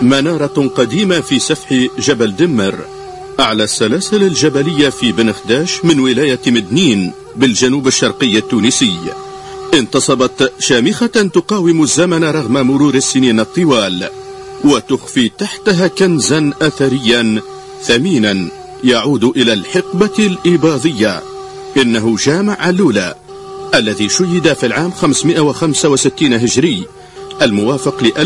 منارة قديمة في سفح جبل دمر، أعلى السلاسل الجبلية في بنخداش من ولاية مدنين بالجنوب الشرقي التونسي. انتصبت شامخة تقاوم الزمن رغم مرور السنين الطوال، وتخفي تحتها كنزا أثريا ثمينا يعود إلى الحقبة الإباضية. إنه جامع علولة الذي شيد في العام 565 هجري الموافق ل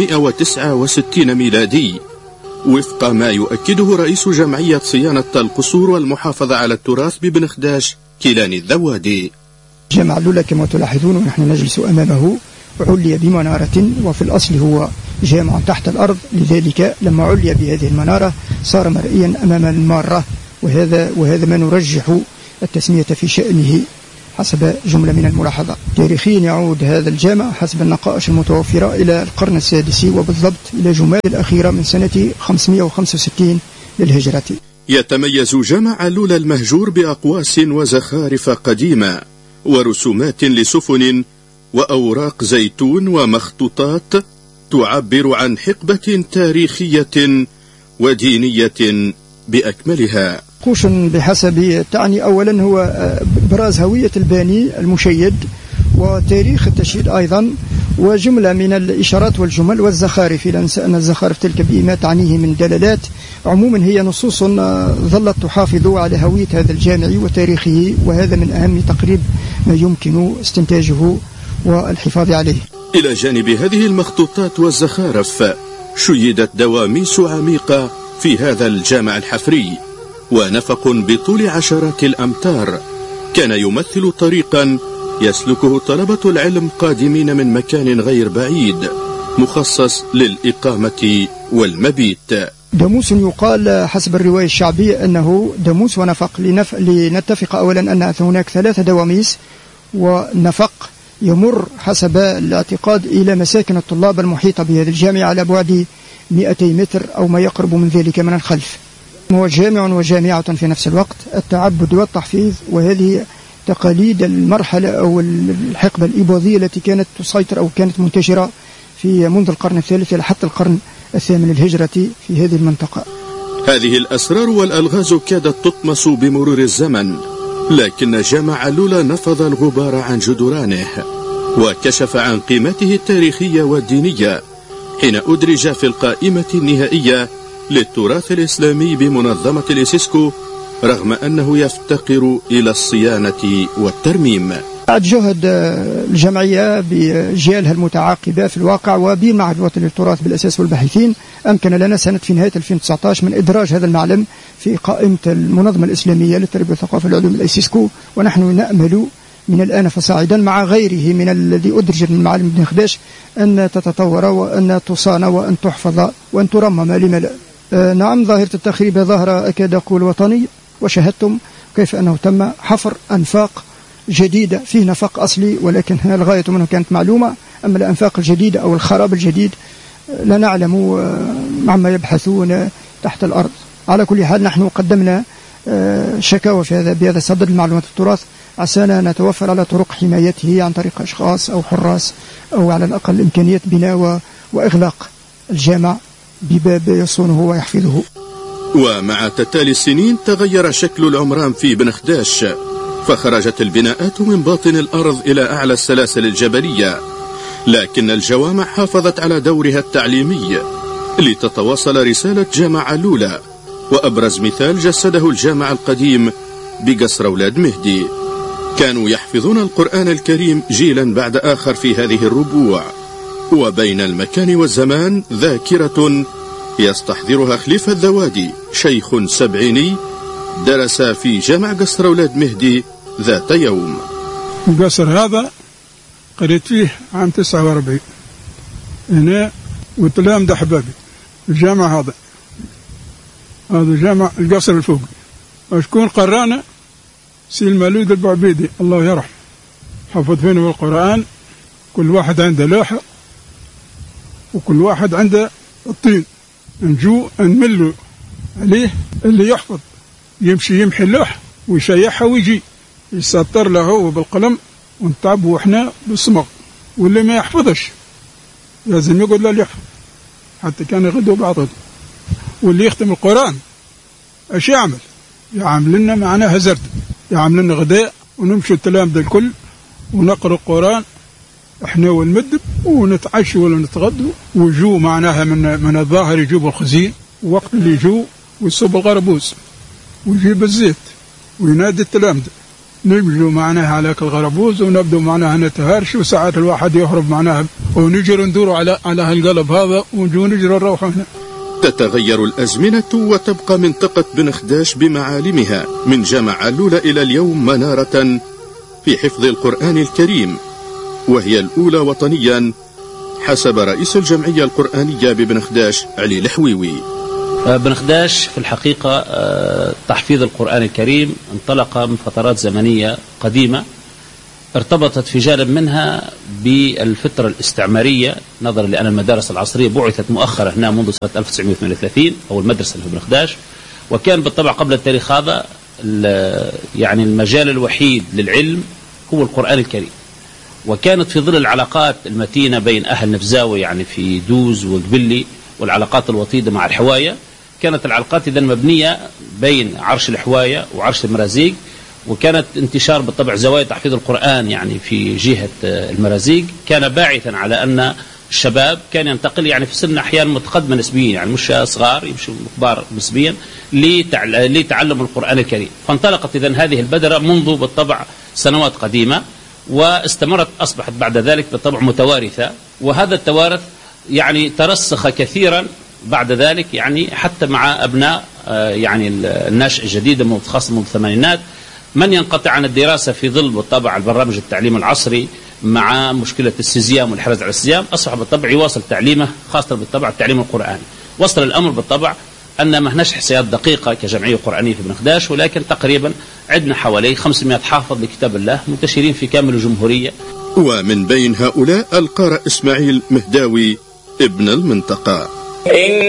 1169 ميلادي، وفق ما يؤكده رئيس جمعية صيانة القصور والمحافظة على التراث ببنخداش كيلاني الذوادي. جامع علولة كما تلاحظون ونحن نجلس أمامه علي بمنارة، وفي الأصل هو جامع تحت الأرض، لذلك لما علي بهذه المنارة صار مرئيا أمام المارة، وهذا ما نرجح التسمية في شأنه حسب جملة من الملاحظة. تاريخيا يعود هذا الجامع حسب النقائش المتوفرة إلى القرن السادس، وبالضبط إلى جماد الأخيرة من سنة 565 للهجرة. يتميز جامع علولة المهجور بأقواس وزخارف قديمة ورسومات لسفن وأوراق زيتون ومخطوطات تعبر عن حقبة تاريخية ودينية بأكملها. نقوش بحسب تعني أولا هو براز هوية الباني المشيد وتاريخ التشييد أيضا، وجملة من الإشارات والجمل والزخارف، لا ننسى أن الزخارف تلك بما تعنيه من دلالات. عموما هي نصوص ظلت تحافظ على هوية هذا الجامع وتاريخه، وهذا من أهم تقريب ما يمكن استنتاجه والحفاظ عليه. إلى جانب هذه المخطوطات والزخارف شيدت دواميس عميقة في هذا الجامع الحفري، ونفق بطول عشرات الأمتار كان يمثل طريقا يسلكه طلبة العلم قادمين من مكان غير بعيد مخصص للإقامة والمبيت. داموس يقال حسب الرواية الشعبية أنه داموس ونفق، لنتفق أولا أن هناك 3 دواميس، ونفق يمر حسب الاعتقاد إلى مساكن الطلاب المحيطة بهذا الجامع على بعد 200 متر أو ما يقرب من ذلك من الخلف. هو جامع وجامعة في نفس الوقت، التعبد والتحفيظ، وهذه تقاليد المرحلة أو الحقبة الإباضية التي كانت تسيطر أو كانت منتشرة في منذ القرن الثالث إلى حتى القرن الثامن للهجرة في هذه المنطقة. هذه الأسرار والألغاز كادت تطمس بمرور الزمن، لكن جامع علولة نفض الغبار عن جدرانه وكشف عن قيمته التاريخية والدينية حين أدرج في القائمة النهائية للتراث الإسلامي بمنظمة الإسيسكو، رغم أنه يفتقر إلى الصيانة والترميم. بعد جهد الجمعية بجيالها المتعاقبة في الواقع وبمعهد الوطني للتراث بالأساس والباحثين، أمكن لنا في نهاية 2019 من إدراج هذا المعلم في قائمة المنظمة الإسلامية للتربية والثقافة والعلوم الإسيسكو، ونحن نأمل من الآن فصاعدا مع غيره من الذي أدرج من معلم بنخداش أن تتطور وأن تصان وأن تحفظ وأن ترمم، لما لا. نعم، ظاهرة التخريب ظاهرة أكاد أقول وطنية، وشاهدتم كيف أنه تم حفر أنفاق جديدة. فيه نفق أصلي ولكن الغاية منه كانت معلومة، أما الأنفاق الجديدة أو الخراب الجديد لا نعلم عما يبحثون تحت الأرض. على كل حال نحن قدمنا شكاوى بهذا صدد المعلومات التراث عسانا نتوفر على طرق حمايته عن طريق أشخاص أو حراس أو على الأقل إمكانية بناء وإغلاق الجامع بباب يصونه ويحفظه. ومع تتالي السنين تغير شكل العمران في بنخداش، فخرجت البناءات من باطن الأرض إلى أعلى السلاسل الجبلية، لكن الجوامع حافظت على دورها التعليمي لتتواصل رسالة جامع علولة، وأبرز مثال جسده الجامع القديم بقصر أولاد مهدي. كانوا يحفظون القرآن الكريم جيلا بعد آخر في هذه الربوع، وبين المكان والزمان ذاكرة يستحضرها خليفة الذوادي، شيخ سبعيني درس في جامع قصر أولاد مهدي ذات يوم. القصر هذا قريت فيه عام 49 هنا، وتلام ده حبابي. الجامع هذا جامع القصر الفوقي، وشكون قرانا؟ سي المولود البعبيدي الله يرحمه، حفظ فينا القرآن. كل واحد عنده لوحة وكل واحد عنده الطين، نجو نملوا عليه، اللي يحفظ يمشي يمحي اللوحة ويشيحها ويجي يسطر له هو بالقلم ونتعبوا احنا بالصمغ، واللي ما يحفظش لازم يقول له اللي يحفظ حتى كان يغدوا بعضهم. واللي يختم القرآن ايش يعمل؟ يعمل لنا معناها زرد، يعمل لنا غداء ونمشي التلامذة الكل ونقرأ القرآن احنا والمدب ونتعشوا ولا نتغدوا، ويجوا معناها من الظاهر يجيبوا الخزين، وقت اللي يجوا ويصب الغربوز ويجيب الزيت وينادي التلامذة نجلوا معناها على الغربوز ونبدو معناها نتهارش، وساعات الواحد يهرب معناها ونجر ندور على هالقلب هذا ونجو نجر نروح هنا. تتغير الأزمنة وتبقى منطقة بنخداش بمعالمها من جامع علولة إلى اليوم منارة في حفظ القرآن الكريم، وهي الأولى وطنيا حسب رئيس الجمعية القرآنية ببنخداش علي الحويوي. بنخداش في الحقيقة تحفيظ القرآن الكريم انطلق من فترات زمنية قديمة ارتبطت في جانب منها بالفترة الاستعمارية، نظرا لأن المدارس العصرية بعثت مؤخرا هنا منذ سنة 1938 أو المدرسة في بنخداش، وكان بالطبع قبل التاريخ هذا يعني المجال الوحيد للعلم هو القرآن الكريم. وكانت في ظل العلاقات المتينة بين أهل نفزاوي يعني في دوز وقبلي والعلاقات الوطيدة مع الحواية، كانت العلاقات إذن مبنية بين عرش الحواية وعرش المرازيق، وكانت انتشار بالطبع زوايا تحفيظ القرآن يعني في جهة المرازيق كان باعثا على أن الشباب كان ينتقل يعني في سن أحيانا متقدمة نسبيا، يعني مش صغار يمشوا كبار نسبيا لتعلم القرآن الكريم. فانطلقت إذن هذه البدرة منذ بالطبع سنوات قديمة، واستمرت أصبحت بعد ذلك بالطبع متوارثة، وهذا التوارث يعني ترسخ كثيرا بعد ذلك يعني حتى مع أبناء يعني الناشئ الجديد خاصة منذ الثمانينات، من ينقطع عن الدراسة في ظل بالطبع البرامج التعليم العصري مع مشكلة السيزيام والحرز على السيزيام، أصبح بالطبع يواصل تعليمه خاصة بالطبع التعليم القرآني. وصل الأمر بالطبع أن ما هناش إحصائيات دقيقة كجمعية قرآنية في بنخداش، ولكن تقريبا عندنا حوالي 500 حافظ لكتاب الله منتشرين في كامل الجمهورية. ومن بين هؤلاء القارئ إسماعيل مهداوي ابن المنطقة.